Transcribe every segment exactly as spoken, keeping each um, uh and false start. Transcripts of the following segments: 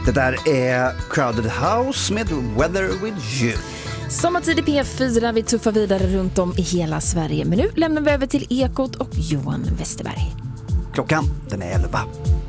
Det där är Crowded House med Weather With You. Sommartid i P fyra, vi tuffar vidare runt om i hela Sverige. Men nu lämnar vi över till Ekot och Johan Westerberg. Klockan, den är elva.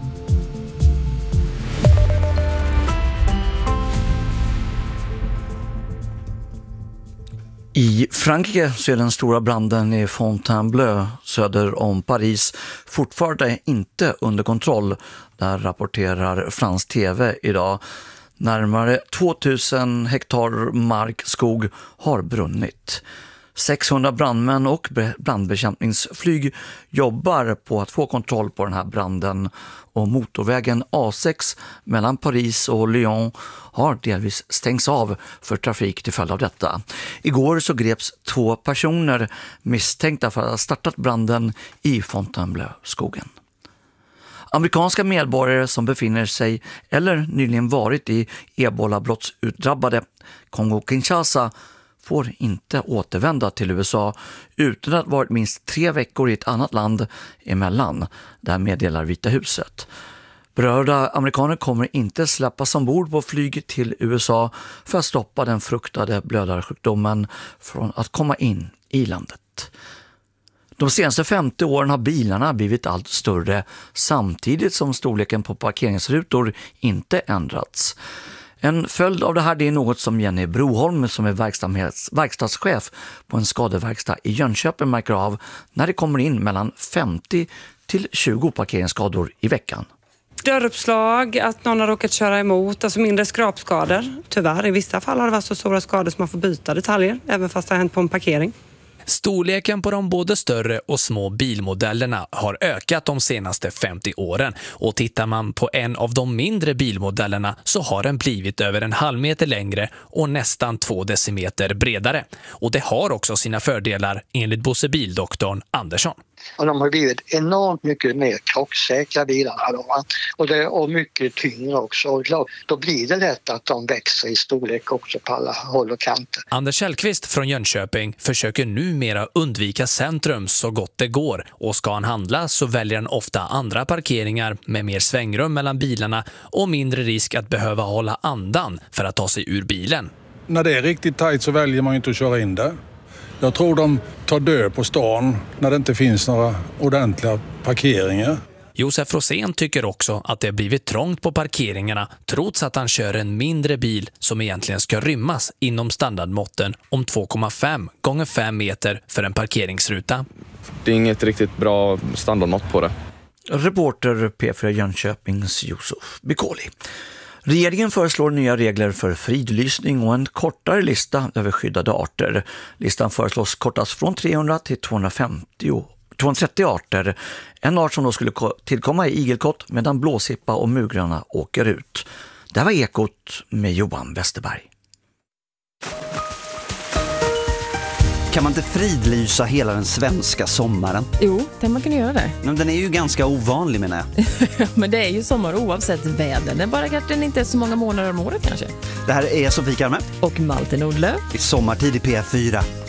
I Frankrike så är den stora branden i Fontainebleau söder om Paris fortfarande inte under kontroll. Där rapporterar fransk tv idag. Närmare tvåtusen hektar markskog har brunnit. sexhundra brandmän och brandbekämpningsflyg jobbar på att få kontroll på den här branden, och motorvägen A sex mellan Paris och Lyon har delvis stängts av för trafik till följd av detta. Igår så greps två personer misstänkta för att ha startat branden i Fontainebleau-skogen. Amerikanska medborgare som befinner sig eller nyligen varit i ebola-brottsutdrabbade Kongo-Kinshasa får inte återvända till U S A utan att varit minst tre veckor i ett annat land emellan. Där meddelar Vita huset. Berörda amerikaner kommer inte släppas ombord på flyg till U S A för att stoppa den fruktade blödarsjukdomen från att komma in i landet. De senaste femtio åren har bilarna blivit allt större samtidigt som storleken på parkeringsrutor inte ändrats. En följd av det här det är något som Jenny Broholm som är verkstadschef på en skadeverkstad i Jönköping märker av när det kommer in mellan femtio till tjugo parkeringsskador i veckan. Dörruppslag, att någon har råkat köra emot, alltså mindre skrapskador. Tyvärr, i vissa fall har det varit så stora skador som man får byta detaljer, även fast det har hänt på en parkering. Storleken på de både större och små bilmodellerna har ökat de senaste femtio åren, och tittar man på en av de mindre bilmodellerna så har den blivit över en halv meter längre och nästan två decimeter bredare. Och det har också sina fördelar enligt Bosse Bildoktorn Andersson. Och de har blivit enormt mycket mer krocksäkra bilarna då, och, det, och mycket tyngre också. Och då blir det lätt att de växer i storlek också på alla håll och kanter. Anders Kjellqvist från Jönköping försöker numera undvika centrum så gott det går, och ska han handla så väljer han ofta andra parkeringar med mer svängrum mellan bilarna och mindre risk att behöva hålla andan för att ta sig ur bilen. När det är riktigt tajt så väljer man ju inte att köra in där. Jag tror de tar död på stan när det inte finns några ordentliga parkeringar. Josef Rosén tycker också att det har blivit trångt på parkeringarna trots att han kör en mindre bil som egentligen ska rymmas inom standardmåtten om två komma fem gånger fem meter för en parkeringsruta. Det är inget riktigt bra standardmått på det. Reporter P fyra Jönköpings Josef Bikoli. Regeringen föreslår nya regler för fridlysning och en kortare lista över skyddade arter. Listan föreslås kortas från trehundra till tvåhundrafemtio, tvåhundratrettio arter. En art som då skulle tillkomma i igelkott medan blåsippa och mugrarna åker ut. Det här var Ekot med Johan Westerberg. Kan man inte fridlysa hela den svenska sommaren? Jo, det man kan göra det. Men den är ju ganska ovanlig, menar jag. Men det är ju sommar oavsett väder. Det är bara att den inte är så många månader om året kanske. Det här är Sofie Karme och Malte Nordlöf i Sommartid i P fyra.